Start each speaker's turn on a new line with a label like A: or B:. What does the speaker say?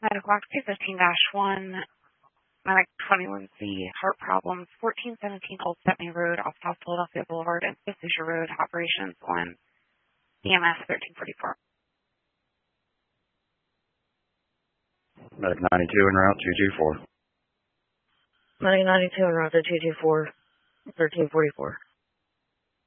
A: 9 o'clock, 215-1, Medic 21C, heart problems, 1417 Old Stepney Road, off South Philadelphia Boulevard, and Vespuccia Road, operations on EMS 1344.
B: Medic 92 en route 224.
C: Medic 92 en route to 224, 1344.